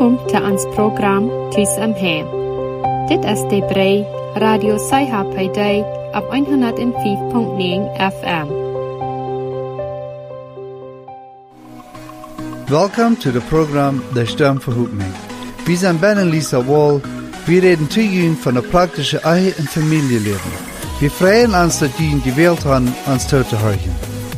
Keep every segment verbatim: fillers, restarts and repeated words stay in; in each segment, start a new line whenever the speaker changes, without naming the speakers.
Welkom til ons program Tus om Hem. Dit is de Brei Radio Saiha op honderd og fem komma nul F M.
Welcome to the program Der Sturmverhutning. Wir sind Ben und Lisa Wall. Wir reden zu Ihnen von der praktischen Ehe- und Familienleben. Wir freuen uns, dass Sie gewählt haben, uns zuzuhören.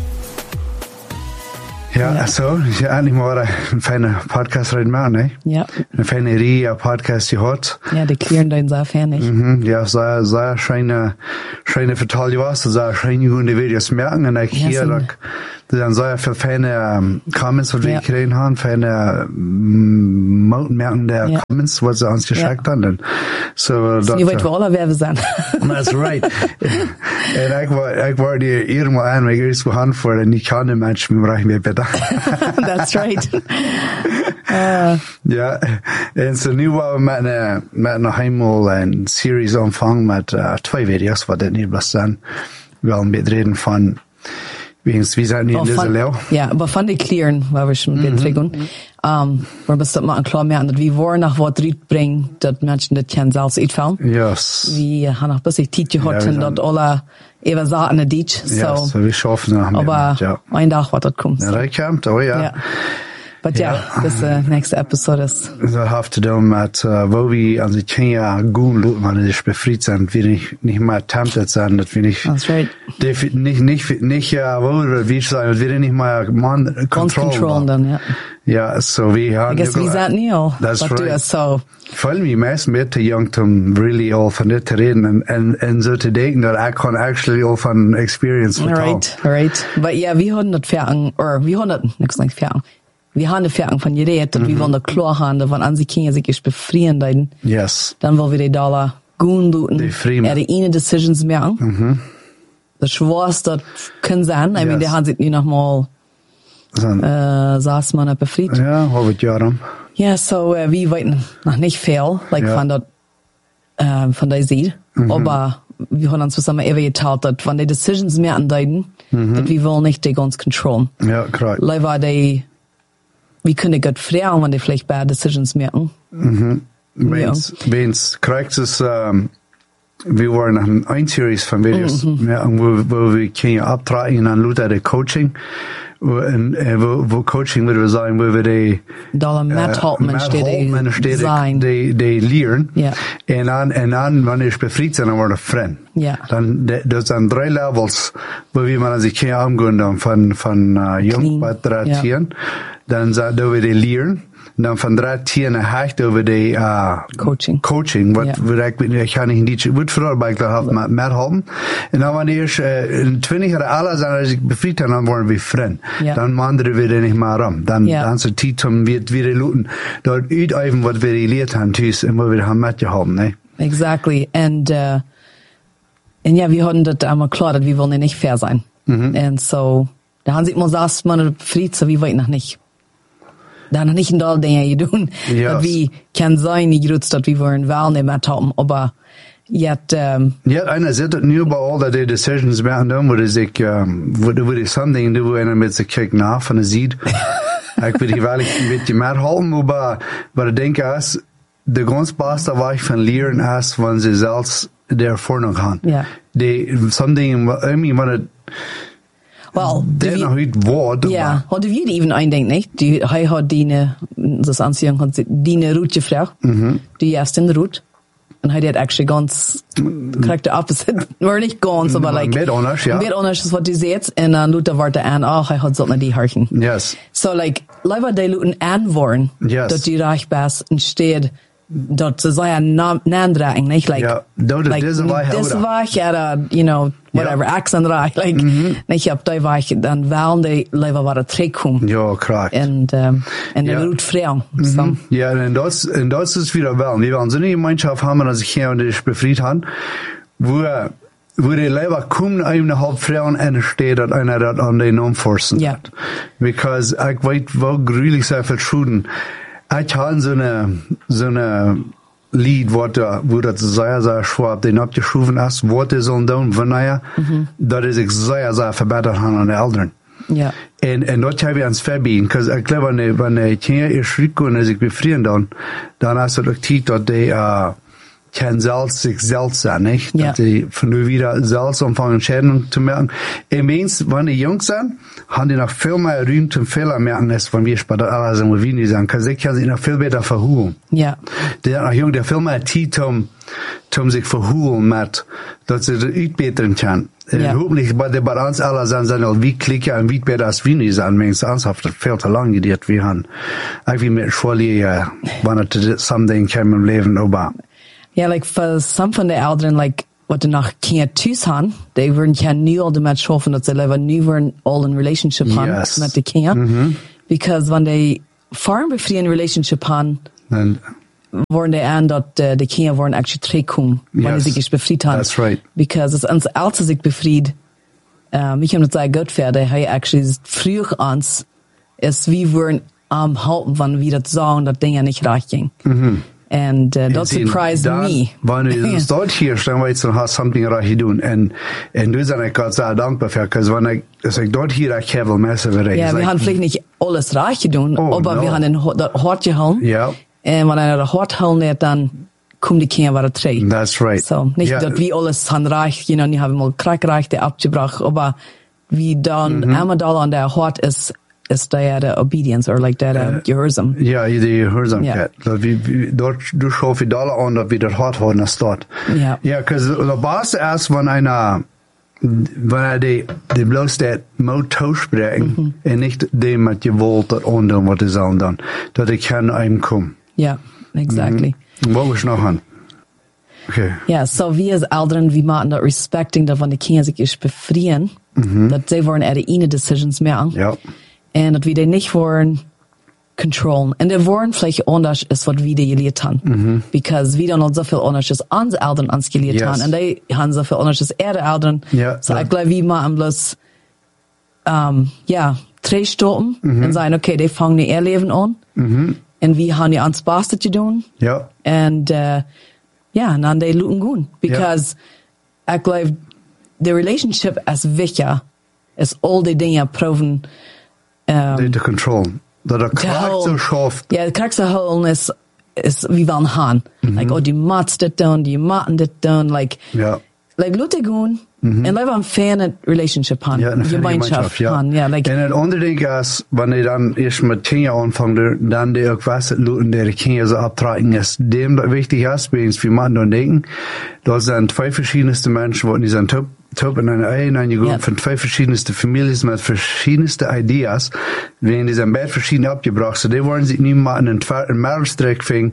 Ja, ja, so, ich habe endlich mal einen feinen Podcast reden machen, ne?
Ja.
Eine feine Reihe Podcast gehört.
Ja, die klären den sehr fertig.
Mhm, ja, sehr, sehr schöne, schöne vertelle was, sehr schöne gute Videos merken, und ich
Ja,
hier,
so.
da dann sehr viele feine um, Comments, was wir
Ja.
gekriegt haben, feine um, merken der
Ja.
Comments, was sie uns geschickt
Ja.
haben. Und so,
Je weet wel alle wer we zijn.
That's right. En ik wou, ik wou die helemaal aan, maar ik is begonnen voor en ik kan de mensen meer meer beter.
That's right. Uh,
Ja, en zo nu wou we met een, met nog eenmaal een series aanvangen met uh, twee video's, wat dit niet was zijn. Wel een beetje reden van, wie zijn niet in deze leeuw.
ja, aber von den Klären, weil wir schon ein bisschen tun. Um, wir müssen mal klar merken, dass wir wollen nach was Ried bringen, dass Menschen das kennen selbst einfallen.
Yes.
Wir haben noch ein bisschen Zeit gehabt,
Ja, wir
und
sind-
dat alle even sagen, in Deutsch.
Ja,
So.
so wir schaffen noch mehr.
Aber
Ja.
ein Tag, was das kommt.
Ja, dat komt, oh ja.
Ja. But ja, das uh, next episode is.
Dat heeft te doen met uh, waar we als ik geen jaar goed lopen, maar niet bevrijd zijn, dat we niet, niet meer tempted zijn, dat we niet,
That's right.
defi- niet, niet, niet ja, waar we zijn, dat we niet meer man
Ganz
control.
controllen dann, ja.
Ja, so we
I
hebben.
guess we zijn niet al.
That's
wat
right.
doe so.
Voel me meest meer te jong om really al van dit te reden en, en, en zo te denken dat ik kan actually al van experience vertellen.
Right, right. But ja, wir haben das Ferien, oder wir haben das, nichts nicht Ferien. Wir haben das Ferien von geredet, dass wir wollen das klar haben, dass wenn an sich Kinder sich befrieren, dann,
Yes.
dann wollen wir die Dollar gut tun.
Die Frieden.
Ja, die eine Decisions machen. Mhm. Das Schwarz, das können sein. I mean,
Yes.
die haben sich nicht nochmal,
So,
äh, saß man befreit.
ja, hoe het jaar om.
Ja, so, äh, wir wollten noch nicht viel, like,
Ja.
von dort, äh, von der Seite.
Mhm.
Aber wir haben uns zusammen immer geteilt, dass wenn die Decisions mehr andeuten,
Mhm.
dass wir wollen nicht die ganz kontrollen.
Ja, correct.
Leider die, wir können gut fragen, wenn die vielleicht bad decisions merken.
Wens, wens, correct is, um, we waren nog een eindseries van video's, ja, en wo, wo we kunnen optreden aan Luther de coaching, wo, en, en wo, wo coaching willen we zijn, wo we de,
Da Matt Holtman
Matt
steht
Holtman steht
sein.
de, de leren,
Ja.
en dan, en dan, wanneer ik bevrijd zijn, dan worden we vriend.
Ja.
Dan, de, dat zijn drie levels, wo we man zich kan omgaan dan, van, van uh, jong
Clean.
wat eruit
Ja.
zien, dan zijn we de leren, dan van drie tien en hecht over de, uh,
Coaching.
coaching, wat,
Ja.
wat ik, ik ga niet niet goed vooral bij ik dat had met Matt Holtman. En dan wanneer ik uh, in twintig jaar alle zijn, als ik bevrijd ben, dan worden we vriend.
Ja.
Dan wandelen we er niet meer om. Dan,
Ja.
dan is het tijd om weer, weer te looten. Dat uiteven wat we geleerd hebben thuis en wat we hebben metgehouden, ne?
Exactly. And, uh, und ja, wir hatten das einmal klar, dass wir wollen nicht fair sein.
Mhm.
Und so, da haben sie immer gesagt, man befreit, so wie weit noch nicht. Da noch nicht in all Dinge getan.
Yes.
Dass wir kann sein, nicht gerutzt, dass wir wollen Wahl nicht mehr haben, aber jetzt, ähm,
Ja, einer zit het nu bij al dat de decisions maken dan, waar ik, um, waar, waar ik something doen en met ze kijken naar van de ziet. Ik weet niet wel, ik een beetje meer houden, maar, maar ik denk als de ganz beste weg van leren is, wanneer ze zelfs daarvoor nog gaan.
Ja.
De, something, I mean, wanneer het,
well,
der
die-
noch niet wordt,
ja, hadden wir even eindenkt, nicht? Die, hij had die, das Anziehung hat die eine Route gefragt,
Mhm.
die erste in der Route. Und hij had actually ganz, correct the opposite, maar nicht ganz, aber
Maar
like,
een beetje anders, ja.
Een beetje anders is wat die zegt, en dan doet de woord aan, ach, hij had zo naar die harken.
yes.
So, like, leider die Leuten aanwoorden,
Yes.
dat die reich best, instead, dat ze zijn naamdraging, nicht? Like,
Ja, dat het
like,
deze weg
Deze
houden.
weg, ja, you know, whatever,
Ja.
accent reich, like, nicht, op die weg, dan wel die leider waar het terugkomt.
Ja, correct.
En, um, en de
Ja.
route vragen. So.
Ja, en dat, en dat is wieder wel. Wir werden so eine Gemeinschaft haben, dass ich hier und ich befried habe, wo, wo die Leiber kommen, eine halb Frauen und steht, dass einer das an den Namen forcen
Ja.
hat. Because ich weiß, wo gruelig sehr viel Schuden. Ich habe so eine, so eine Lied, wo, da, wo das sehr, sehr schwer auf den abgeschoben ist, Worte sollen tun, von daher, dass ich sehr, sehr verbessert habe an den Eltern.
Ja.
En, en dat hebben we ons verbieden. Because ik geloof, wanneer, wanneer kinderen eerst schrikken en zich bevrienden dan, dan is het ook tijd dat die, uh, kein Salz sich selbst sein, nicht?
Ja.
Dass die von nur wieder Salz anfangen, Schäden zu merken. Ich meins, wenn die jung sind, haben die noch viel mehr Raum zum Fehler merken, als wenn wir später alle sind, wie nicht sagen. Sie können sich noch viel besser verholen.
Ja.
Die sind noch jung, die haben viel mehr Zeit, um, um sich verholen mit, dass sie das uitbeteren können.
Ja.
Hoffentlich, bei der bei uns alle sind, sind halt wie klicken und wie besser als wir nicht sind. Wenn es ernsthaft viel zu lang geht, wir haben irgendwie mit Schule, wenn es something kommt im Leben, aber
Ja, like for some van de ouderen, like wat er nog geen thuis han, die worden geen nu al de met schaffen dat ze leven nu worden al een relationship han
Yes.
met de kinderen, mm-hmm. because when they farm befriend relationship han,
and,
worden die aan dat uh, de kinderen worden actually terugkomen wanneer
Yes.
ze zich befried han.
That's right.
Because als ons als zich befried, um, ik heb het zei goed verder, hij actually vroeg ons is wie worden am halten van wie dat sagen, dat dingen niet recht ging. Mm-hmm. And uh, that surprised
dan,
me.
Wanneer je start hier, dan weet je, dan has something right doen. En, en dus ben ik God zo dankbaar voor, because wanneer ik, als ik dort hier, ik heb wel mensen bereikt.
Ja, we gaan vielleicht nicht alles reich gedaan,
Oh,
aber
no.
wir haben das Hort gehauen.
Ja.
Und wenn einer das Hort gehauen hat, dann kommen die Kinder wieder drei.
That's right.
So, nicht,
Ja.
dass wir alles haben reich, you know, die haben mal Krankrechte abgebracht, aber wie dann
Mhm.
einmal da an der Hort ist, ist der der Obedience, or like der der Gehorsam.
Ja, die gehoorzaamheid.
Ja.
Dat we, we, dort, du schaust je dollar aan dat we dat hard houden als dat.
Ja.
Ja, because de baas is, wanneer einer, wanneer die, die bloß dat moet toespreken,
Mhm.
en niet die met je wilt dat aandoen wat ze zullen doen. Dat ik kan einem komen.
Ja, exactly.
Mhm. Wat was nog aan? Okay.
Ja, so wir als Eltern, wir machen das respecting, dass wenn die Kinder sich ist befrieren,
Mhm.
dass sie wollen ihre eigenen Decisions machen.
Ja.
En dat we die niet worden controlen. En de worden vielleicht anders is wat we die geleerd hebben. Mm-hmm. Because we dan al zoveel anders is onze ouderen ons geleerd
Yes.
hebben. En die hebben zoveel anders is ihre ouderen.
Ja,
so
ja.
ik geloof, we maken bloß, um, ja, twee stoppen.
Mm-hmm.
En zeggen, oké, okay, die vangen ihr leven aan.
Mhm.
En we hebben die ons beste te doen.
Ja.
En, uh, ja, en dan die looten goed. Because, ja. ik geloof, de relationship is wichtig. Is al die dingen proeven, Um,
Die te controleren. Dat er kracht zo schaft.
Ja, de kracht zo houden is, is wie we gaan. Mm-hmm. Like, oh, die maat dit doen, die maten dit doen. Like,
Ja.
like, laat het gaan. Mm-hmm. En laten we een fijne relationship hebben.
Ja, een fijne gemeenschap, ja.
Han, ja, like,
en het andere ding is, wanneer je dan eerst met kinderen aanvangt, dan die ook was het looten der kinderen zo abtragen is. Dem dat wichtig is, bij ons, wie man dan denken, dat zijn twee verschillende mensen, wat die zijn top, top in een eigen en je gaat van twee verschillende families met verschillende ideas, waarin die zijn beide verschillend opgebracht. So die worden zich niet maar in een meldstreek vingen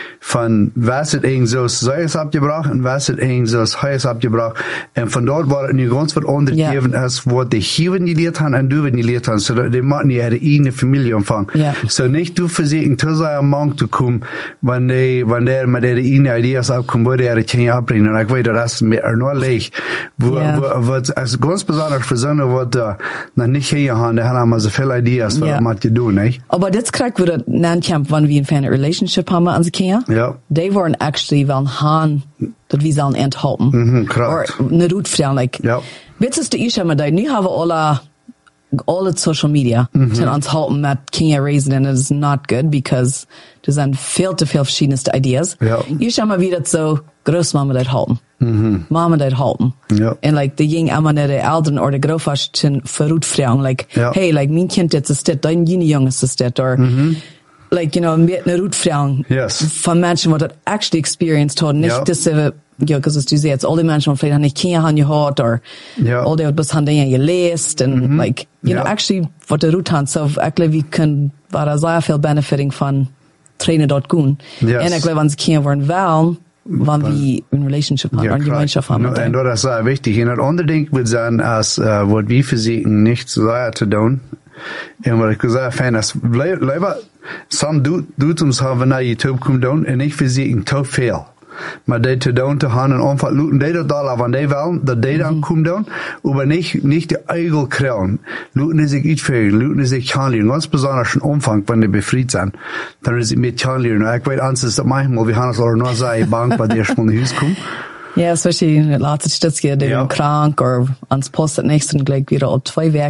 van was het een zoals zij is opgebracht en was het een zoals hij is opgebracht. En van dort waar het nu ganz wat ondergegeven yeah. is, wat de Hieven geleerd hebben en du niet geleerd hebben, zodat die maken die ihre eigene familie omvangen. Yeah. So nicht du versuchen, zu seinem Mann zu kommen, wenn die, wenn der mit ihre eigenen Ideas abkommt, wo die ihre Kinder abbringen. Und ich weiß, das ist mir nur leicht. Wo, yeah. wo, wo, also ganz besonders für Söhne, die uh, noch nicht hier haben, die haben immer so viele Ideas, was yeah. man zu tun, nicht?
Aber das kriegt wir dann kämpfen, wenn wir eine fijne relationship haben mit unseren Kindern.
Ja.
Die wollen actually wel gaan dat we zullen enthalten.
Mhm, correct.
Or een route vertellen, like,
ja.
Weet je, de issue met dat, nu hebben we alle, alle social media, mm-hmm. zijn onthalten met kinderen raisen, en dat is not good, because er zijn veel te veel verschillende ideas.
Ja.
Je zou maar wie dat zo, grootmama dat houden. Mm-hmm. Mama dat houden.
Ja.
En like, de ging allemaal naar de ouderen, of de grootouders, zijn verroet vragen, like,
ja.
hey, like, mijn kind dit is dit, dan jene jongens is dit, or, mm-hmm. like, you know, met een route vragen.
Yes.
Van mensen wat dat actually experienced hadden. Niet
ja.
tussen, ja, because du sagst, all die Menschen, die vielleicht nicht Kinder haben gehört, or
ja.
all die, was haben die gelesen, and mm-hmm. like, you
ja.
know, actually, what der Route haben, so, actually, wir können, war da sehr viel benefiting von Trainer dort gehen.
Yes.
Und ich glaube, wenn sie Kinder wollen wählen, wann wir in Relationship haben,
ja,
eine Gemeinschaft haben.
No, und das ist sehr wichtig. Und das andere Ding würde sein, als, uh, was wir versuchen, nicht sehr zu tun. Und was ich gesagt habe, ist, leider, some du, du uns haben nach YouTube kommen tun, und ich versuchen, zu viel. Maar die te doen te gaan en omvat looten die dat al van die wel, dat die dan komen doen, maar niet, niet de eigen krijgen. Looten is ik iets veel, looten is ik kan leren, ganz besonders in omvang, wanneer die bevrijd zijn. Dan is het met kan leren. Ik weet anders is dat manchmal, we gaan het al nog zijn bang, bij de eerste van de huis komen.
Ja, especially in der letzten Stunde, die
ja.
krank, oder ans Post das nächste, gleich wieder auf zwei Werk.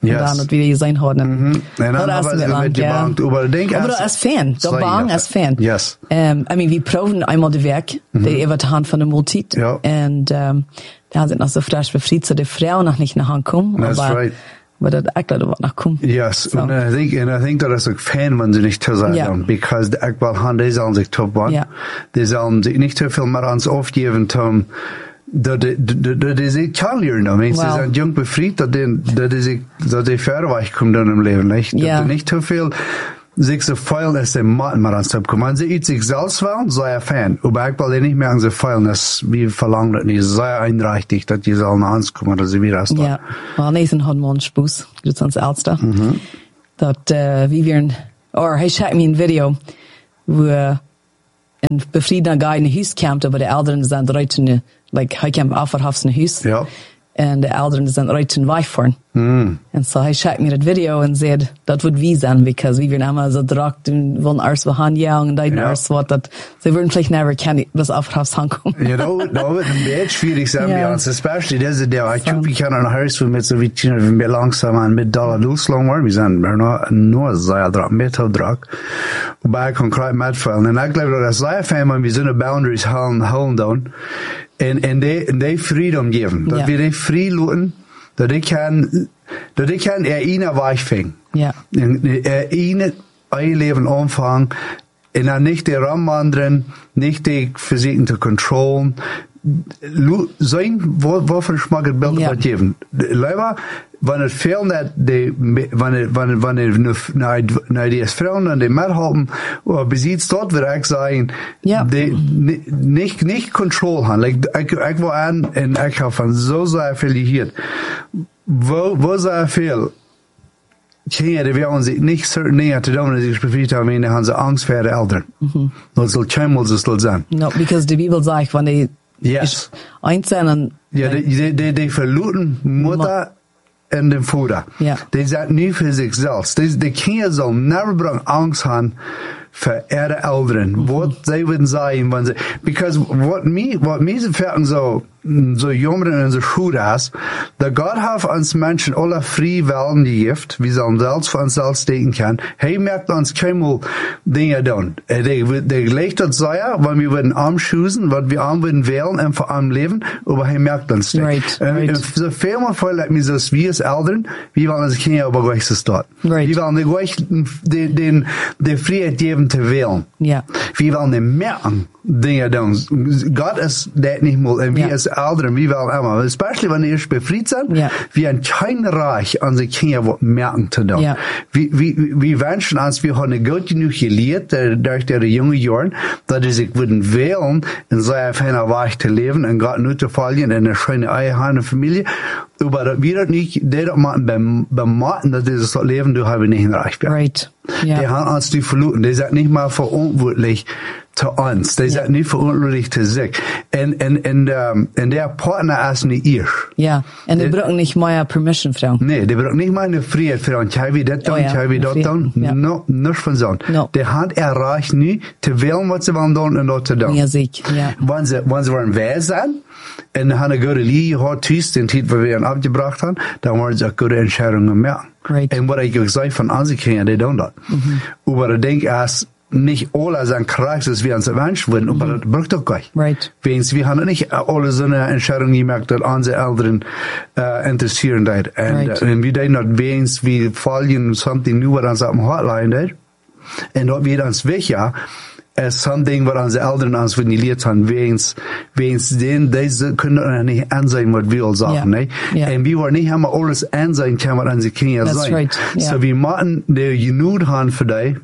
Yes. Dan dat wie zijn houden.
Mm-hmm. En dan hebben ze met je bank over denk
aber als fan, dat bang als fan.
Yes.
Um, I mean, wir proben einmal de werk, mm-hmm. die über die Hand von der Multit.
Ja.
Und um, da sind noch so frisch befriedigt, so die Frau noch nicht nach Hand kommen.
That's
aber,
right.
Aber das echt wat nach kommen.
Yes. So. And I think, and I think that is ook fan van ze niet te zijn. Yeah. Because de echt wel hand, die zullen zich top worden.
Yeah.
Die zullen zich niet te veel meer aan ons afgeven om dat dat is ik kan leren nou. Mensen
wow.
zijn jong bevriend, dat die, dat is ik, dat die verder weg komt in hun leven, niet?
Yeah.
Dat niet te veel sich so feilen, dass der Matten mal ans Top kommen. Man sieht sich selbst wel, sei er Fan. Aber ich will nicht mehr so feilen, dass wir verlangen, dass nicht sehr einrichtig, dass die sollen an uns kommen, dass sie wieder aus da.
Ja, maar nee, zijn hadden we een spoes, dat is ons oudste.
Mm-hmm.
Dat, uh, wie weer een, or hij schijt me een video, wo een bevrieden guy in een huis kwam, aber de ouderen zijn eruit in de, like, hij kwam afverhafs in een huis.
Ja.
En de ouderen zijn eruit in wegvoeren.
Mm.
En so hij schijt me dat video en zei, dat wordt wie zijn, because wie weer allemaal zo drakt en willen alles behan jagen en dat alles wat, dat, ze würden vielleicht never kennen, das afverhafs aankomen.
You know, dat wordt een beetje schwierig zijn
yeah.
bij ons, especially deze dag. Ik denk, we kunnen naar huis met zo'n beetje, we zijn langzaam aan met dollar loslang worden. We zijn maar nog, nog zeer druk, met heel druk. Maar ik kan krijgen met veel. En ik geloof dat zeer fijn, maar we zijn boundaries houden, houden doen. En, en die, en die freedom geven. Dat yeah. we die vrij laten, dat ik kan, dat ik kan er een wegvingen.
Ja.
En er een eigen leven aanvangen. En dan niet de ramwandelen, niet de fysieken te controleren. Zijn, wat voor smaak het beeld wat geven. Leider, wanneer het veel net de, wanneer, wanneer, wanneer, naar, naar die vrouwen en die methelpen, beziet dat weer ik zijn,
ja.
die niet, niet control hebben. Like, ik, ik wil aan, en ik heb van zo zeer veel gehoord. Wo, wo zeer veel, kinderen die willen zich niet certain dingen te doen, als ik bevriend heb, en dan ze angst voor de ouderen. Mm-hmm. Dat zal keimmel ze zal zijn.
No, because de Bibel zegt, wanneer
yes.
eind zijn en...
Ja, die, die, die, die verloren moeder en de vader.
Ja.
Die zijn niet voor zichzelf. Die, die kinderen zullen never brengen angst hebben voor ihre ouderen. Mm-hmm. Wat zij willen zijn, wanneer ze... Because wat mij, wat mij ze verten zo, zo jongeren en zo goed is, dat God heeft ons mensen alle vrije willen gegeven, wie zullen zelfs voor onszelf steken kunnen. Hij merkt ons keimmel dingen doen. Hij legt dat zeer, wanneer we willen aanschuizen, wat we aan willen wählen en voor aan leven, maar hij merkt ons niet.
Right,
en,
right.
En zo veel meer voor, like me, zoals wie als ouderen, wie willen onze kinderen op een goede staat.
Right.
Wie willen de, de, de vrijheid geven te wählen.
Ja.
Wie willen de merken dingen doen. God is dat niet meer. En wie
ja.
als ouderen, wie willen allemaal. Especially wanneer ze bevriend zijn,
ja.
wie een klein reich aan zijn kinderen wat merken te doen.
Ja.
Wie, wie, wie wensen ons, we hebben goed genoeg geleerd, door de jonge jaren, dat is ik willen wählen, en zo op een weg te leven, en God nu te volgen, en een schöne eigen familie. Maar dat we dat niet, die dat maken bij, bij maten, dat is dat leven, dat hebben we niet erreicht.
Right. Ja.
Die hebben ons die verloren. Die zijn niet maar verantwoordelijk te ons. Die zijn ja. niet verantwoordelijk te zich. En, en, en, um, en der partner is niet hier.
Ja, en die brauchen nicht mehr permission, Frau.
Nee, die brauchen nicht mal eine Freiheit, Frau. Und ich will das tun, ich will das tun. No, nichts von so.
No.
Die Hand erreicht nie, zu wählen, was sie wollen tun und das zu tun.
Ja, sicher, ja.
Wenn sie, wenn sie wollen wer sein, und haben eine gute Linie gehabt, tüß, den Titel, wo wir ihn abgebracht haben, dann wollen sie auch gute Entscheidungen machen.
Right.
Und was ich gesagt von anderen Kindern, die tun das. Mhm. Aber ich denke, erst, nicht alle sind krass, dass wir uns erwünscht wurden, aber mm-hmm. das braucht doch gar nicht.
Right.
Wir haben nicht alle so eine Entscheidung gemacht, dass unsere Eltern äh, interessieren. Und,
right.
und wir denken, dass wir uns, wir folgen something new, was uns auf dem Hotline ist. Und dort wird uns wichtig, es something, was unsere Eltern uns gelehrt haben, wir uns, wir uns den, diese können nicht ansehen, was wir sagen, yeah.
Yeah.
Und wir wollen nicht immer alles ansehen können, was unsere Kinder
That's
sagen.
Right. Yeah.
So wir machen die genug haben für die,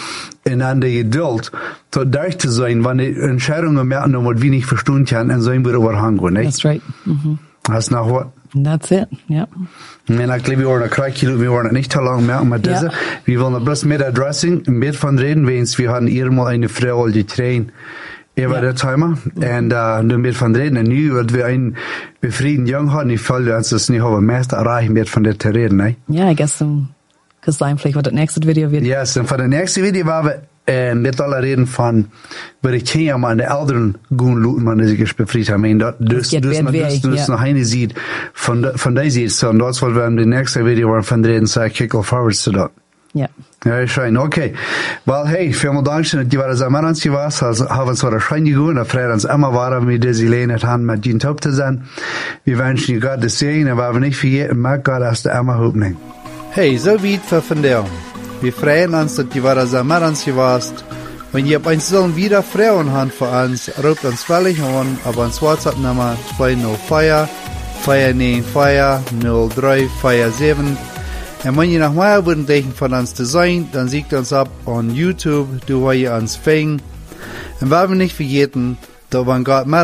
en aan de geduld tot daar te zijn, wanneer Entscheidungen merken, wat we niet verstaan kunnen, en zijn we overhangen, ne?
That's right. Mm-hmm.
Dat is nog wat.
That's it, ja.
Yeah. En ik geloof, we worden een krijgje, we worden niet te lang merken met deze.
Yeah.
We willen bloß met addressing, met van reden, weens we hadden eenmaal een vrouw al getraind, over yeah. dat thema, en uh, nu met van reden, en nu, wat we een bevriend jong hadden, ik voelde ons dat niet hebben meest erreichen met van dit te reden, ne?
Ja, I guess um, because I'm vielleicht, wat het nächste Video wird.
Yes, en van het nächste Video waar we En met alle reden van, waar ik geen jaar aan de ouderen gaan looten, man, is ik bevrijd hebben. Dat, dus,
dus,
dus, man, dus, dus
ja.
nog een ziet van, de, van deze ziet, so, dat is wat we in de nächste video van reden, zei kick off forwards zu dat.
Ja.
Ja, schön, okay. Well, hey, vielen Dank, dass die waren so mit uns was, haben uns so schön gegangen, und freuen uns immer weiter, mit dieser Lehne haben, mit Ihnen top zu sein. Wir wünschen Ihnen Gott das Segen, und wir nicht vergessen, mag Gott aus der Emma Hoffnung.
Hey, so weit für von dir. Wir freuen uns, dass die waren so mit uns warst. Wenn ihr uns sollen wieder Frauen haben für uns, ruft uns völlig an, auf uns WhatsApp-Nummer zwei null vier, vier neun vier, null drei vier sieben. Und wenn ihr noch mehr würden denken von uns zu sein, dann siegt uns ab on YouTube, du wo ihr uns fängt. Und wir nicht vergessen, da wenn Gott